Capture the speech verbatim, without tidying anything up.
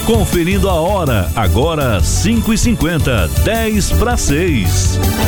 Conferindo a hora, agora cinco e cinquenta, dez para seis.